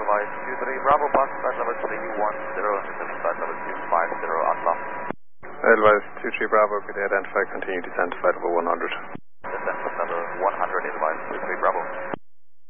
advise 23 Bravo, pass flight level 310, descend flight level 250, Atla. Advise 23 Bravo, could you identify, continue descent flight level 100. Descent flight level 100, advise 23 Bravo.